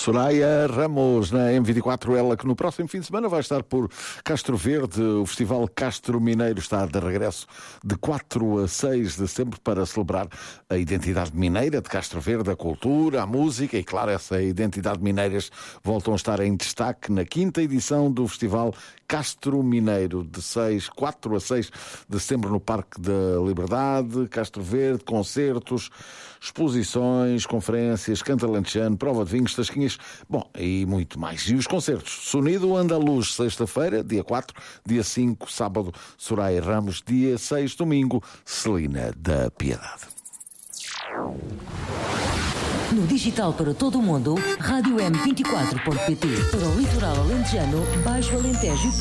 Soraya Ramos, na M24, ela que no próximo fim de semana vai estar por Castro Verde. O Festival Castro Mineiro está de regresso de 4 a 6 de setembro para celebrar a identidade mineira de Castro Verde, a cultura, a música e, claro, essa identidade mineiras voltam a estar em destaque na 5ª edição do Festival Castro Mineiro, de 4 a 6 de setembro no Parque da Liberdade, Castro Verde, concertos, exposições, conferências, canto alentejano, prova de vinhos, tasquinhas, bom, e muito mais. E os concertos: Sonido Andaluz, sexta-feira, dia 4, dia 5, sábado, Soraya Ramos, dia 6, domingo, Celina da Piedade. No digital para todo o mundo, Rádio M24.pt. Para o litoral alentejano, Baixo Alentejo